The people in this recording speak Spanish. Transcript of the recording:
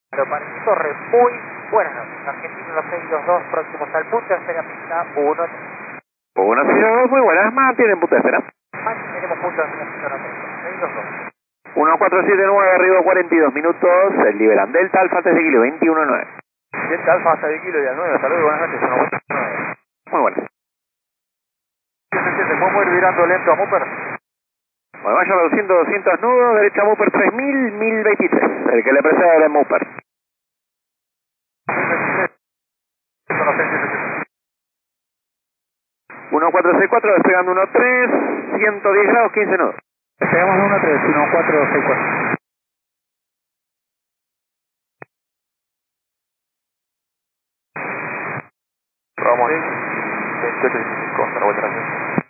Pero para el Torre, muy buenas noches. Argentino los 622, próximos al punto de espera pista 1. 102, muy buenas, mantienen punto de espera. Tenemos punto de espera pista 622. 1479, arriba 42 minutos, liberan Delta Alfa 3 de kilo, 21-9. Delta Alfa hasta de kilo y al 9, hasta luego, buenas noches, 1-9. Muy buenas. ¿Qué se entiende? ¿Podemos ir virando lento a Mupper? Bueno, vaya reduciendo 200 nudos, derecha Mupper 3000, 1023, el que le precede era Mupper. 1464, despegando 13, 110 grados, 15 nudos. Despegamos de 13, 1464. Vamos, 28.5, hasta la vuelta.